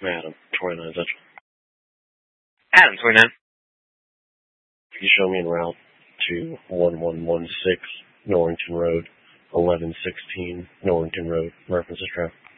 Adam, 29 Central. Adam, 29. Can you show me en route to 1116 Norrington Road, 1116 Norrington Road, references traffic?